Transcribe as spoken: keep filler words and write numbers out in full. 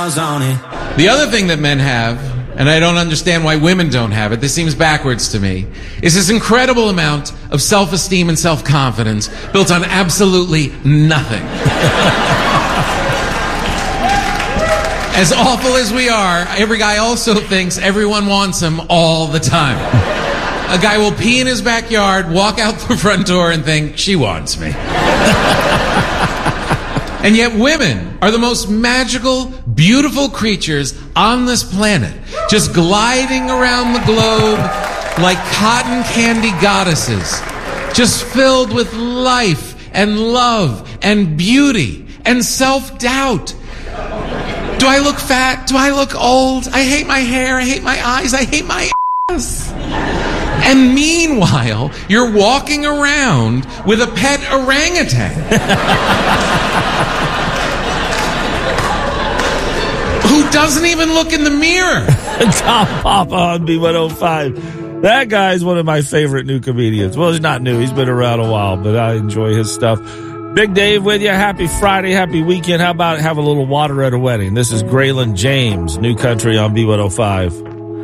miles on it. The other thing that men have, and I don't understand why women don't have it, this seems backwards to me, is this incredible amount of self-esteem and self-confidence built on absolutely nothing. As awful as we are, every guy also thinks everyone wants him all the time. A guy will pee in his backyard, walk out the front door, and think, she wants me. And yet women are the most magical, beautiful creatures on this planet, just gliding around the globe like cotton candy goddesses, just filled with life and love and beauty and self-doubt. Do I look fat? Do I look old? I hate my hair. I hate my eyes. I hate my ass. And meanwhile, you're walking around with a pet orangutan who doesn't even look in the mirror. Tom Papa on B one oh five. That guy's one of my favorite new comedians. Well, he's not new. He's been around a while, but I enjoy his stuff. Big Dave with you. Happy Friday. Happy weekend. How about have a little water at a wedding? This is Graylin James, New Country on B one oh five.